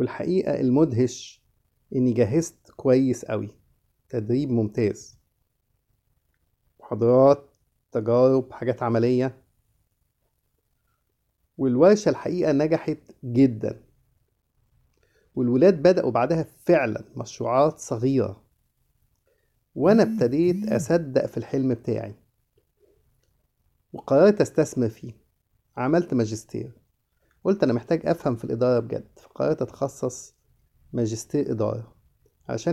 والحقيقة المدهش إني جهزت كويس أوي. تدريب ممتاز، محاضرات، تجارب، حاجات عملية. والورشة الحقيقة نجحت جدا، والولاد بدأوا بعدها فعلا مشروعات صغيرة، وأنا ابتديت أصدق في الحلم بتاعي وقررت أستثمر فيه. عملت ماجستير، قلت أنا محتاج أفهم في الإدارة بجد، فقررت أتخصص ماجستير إدارة عشان